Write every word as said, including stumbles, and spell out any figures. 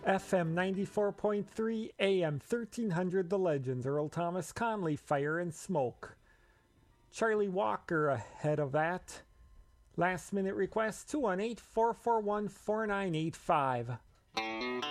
F M ninety-four point three, A M thirteen hundred The Legends, Earl Thomas Conley, Fire and Smoke. Charlie Walker ahead of that. Last minute request two one eight, four four one, four nine eight five.